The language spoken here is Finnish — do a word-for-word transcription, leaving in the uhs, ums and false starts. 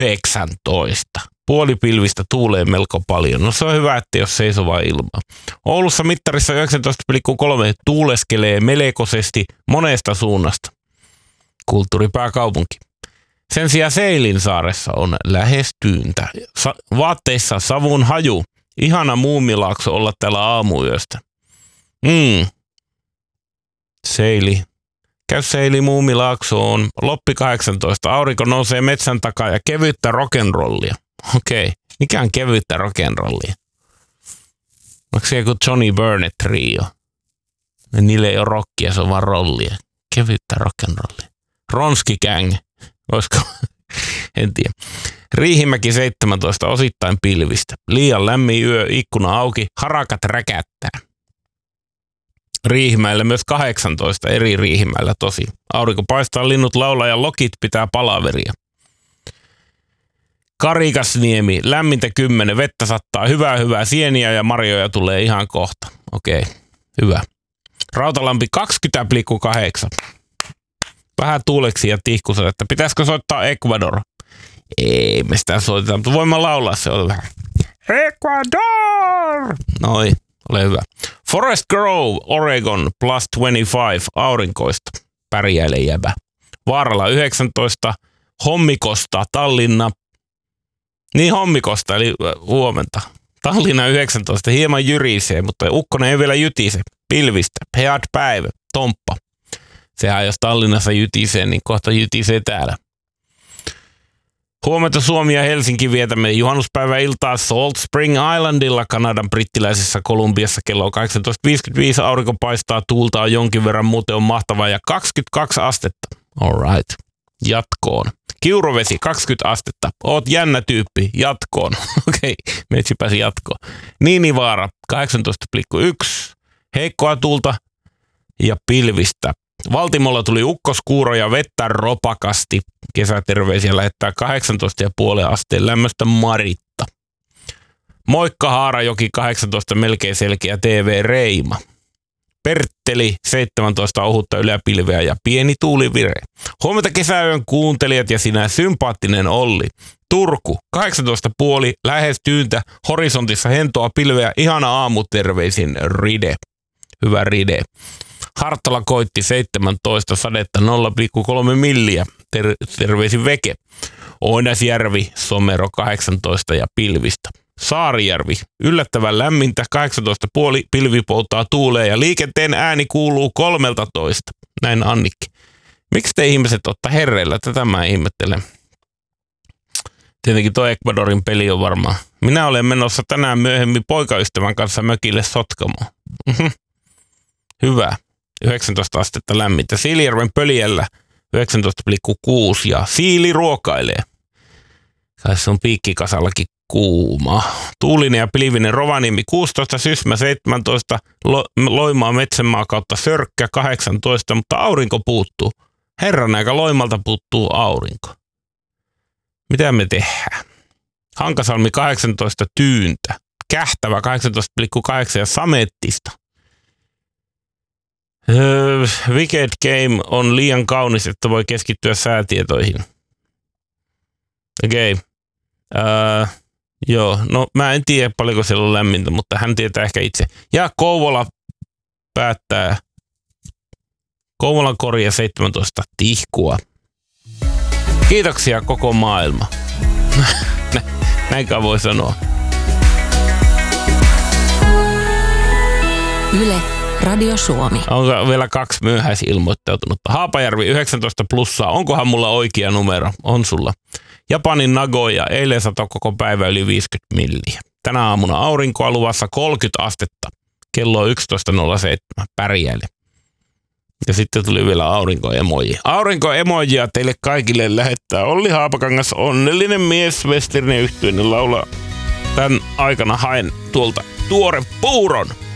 yhdeksäntoista. Puolipilvistä tuulee melko paljon. No se on hyvä, että jos seisovaa ilmaa. Oulussa mittarissa yhdeksäntoista pilkku kolme tuuleskelee melkoisesti monesta suunnasta. Kulttuuripääkaupunki. Sen sijaan Seilinsaaressa on lähes tyyntä. Sa- vaatteissa savun haju. Ihana Muumilaakso olla täällä aamuyöstä. Mm. Seili. Käy Seili Muumilaaksoon. Loppi kahdeksantoista. Aurinko nousee metsän takaa ja kevyttä rock'n'rollia. Okei. Okay. Mikä on kevyttä rock'n'rollia? Onko se joku Johnny Burnett trio? Niille ei ole rockia, se on vaan rollia. Kevyttä rock'n'rollia. Ronski Gang. Olisiko? En tiedä. Riihimäki seitsemäntoista, osittain pilvistä. Liian lämmin yö, ikkuna auki, harakat räkättää. Riihimäellä myös kahdeksantoista, eri Riihimäellä tosi. Aurinko paistaa, linnut laulaa ja lokit pitää palaveria. Karikasniemi, lämmintä kymmenen, vettä sattaa, hyvää hyvää, sieniä ja marjoja tulee ihan kohta. Okei, hyvä. Rautalampi kaksikymmentä pilkku kahdeksan. Vähän tuuleksi ja tihkusen, että pitäisikö soittaa Ecuador? Ei me sitä soiteta, mutta voimme laulaa se on vähän. Ecuador! Noi, ole hyvä. Forest Grove, Oregon, plus kaksikymmentäviisi, aurinkoista. Pärjäile jäbä. Vaaralla yhdeksäntoista, Hommikosta, Tallinna. Niin Hommikosta, eli huomenta. Tallinna yhdeksäntoista, hieman jyrisee, mutta ukkonen ei vielä jytise. Pilvistä, head päivä, tomppa. Sehän jos Tallinnassa jytisee, niin kohta jytisee täällä. Huomenta Suomi ja Helsinki vietämme juhannuspäiväiltaa Salt Spring Islandilla Kanadan brittiläisessä Kolumbiassa kello kahdeksantoista viisikymmentäviisi. Aurinko paistaa, tuulta on jonkin verran, muuten on mahtavaa ja kaksikymmentäkaksi astetta. All right. Jatkoon. Kiurovesi kaksikymmentä astetta. Oot jännä tyyppi. Jatkoon. Okei, okay. Metsi pääsi jatkoon. Niinivaara kahdeksantoista pilkku yksi. Heikkoa tuulta ja pilvistä. Valtimolla tuli ukkoskuuro ja vettä ropakasti. Kesäterveisiä lähettää kahdeksantoista pilkku viisi asteen lämmöstä Maritta. Moikka Haarajoki kahdeksantoista melkein selkeä T V Reima. Pertteli seitsemäntoista ohutta yläpilveä ja pieni tuulivire. Huomenta kesäyön kuuntelijat ja sinä sympaattinen Olli. Turku kahdeksantoista pilkku viisi lähes tyyntä horisontissa hentoa pilveä ihana aamu terveisin Ride. Hyvä Ride. Hartala koitti seitsemäntoista, sadetta nolla pilkku kolme milliä, Ter- terveisin Veke. Oinasjärvi, Somero kahdeksantoista ja pilvistä. Saarijärvi, yllättävän lämmintä, kahdeksantoista pilkku viisi, pilvi poutaa tuuleen ja liikenteen ääni kuuluu kolmeltatoista. Näin Annikki. Miksi te ihmiset olette herreillä? Tätä mä ihmettelen. Tietenkin tuo Ecuadorin peli on varmaan. Minä olen menossa tänään myöhemmin poikaystävän kanssa mökille Sotkamoon. Hyvä. yhdeksäntoista astetta lämmintä. Siilijärven Pöljällä yhdeksäntoista pilkku kuusi ja Siili ruokailee. Kai se on piikkikasallakin kuuma. Tuulinen ja pilvinen Rovaniemi kuusitoista, Sysmä seitsemäntoista, Lo- Loimaa Metsänmaa kautta Sörkkä kahdeksantoista, mutta aurinko puuttuu. Herran aika Loimalta puuttuu aurinko. Mitä me tehdään? Hankasalmi kahdeksantoista tyyntä. Kähtävä kahdeksantoista pilkku kahdeksan ja Samettista. Öö, Wicked Game on liian kaunis, että voi keskittyä säätietoihin. Okei. Okay. Öö, joo, no mä en tiedä paljonko siellä on lämmintä, mutta hän tietää ehkä itse. Ja Kouvola päättää. Kouvolan korja seitsemäntoista tihkua. Kiitoksia koko maailma. Näinkään voi sanoa. Yle Radio Suomi. Onko vielä kaksi myöhäisilmoittautunutta? Haapajärvi yhdeksäntoista plussaa. Onkohan mulla oikea numero? On sulla. Japanin Nagoya. Eilen satoi koko päivä yli viisikymmentä milliä. Tänä aamuna aurinkoa luvassa kolmekymmentä astetta. Kello on yksitoista nolla seitsemän. Pärjäile. Ja sitten tuli vielä aurinkoemoji. Aurinkoemojia teille kaikille lähettää Olli Haapakangas, onnellinen mies, Westerinen yhtyeinen laulaa. Tän aikana haen tuolta tuore puuron.